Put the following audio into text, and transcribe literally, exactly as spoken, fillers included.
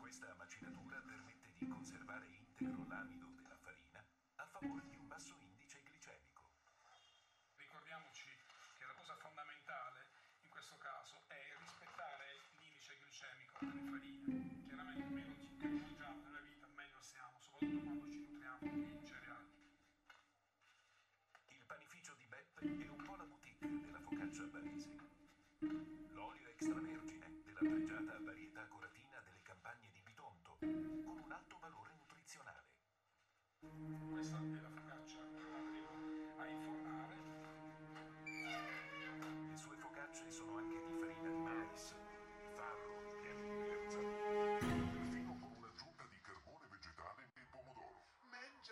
Questa macinatura permette di conservare integro l'amido della farina a favore di un basso indice glicemico. Ricordiamoci che la cosa fondamentale in questo caso è rispettare l'indice glicemico delle farine. Chiaramente meno zucchero mangiamo nella vita, meglio siamo, soprattutto quando ci nutriamo di cereali. Il panificio di Beppe è un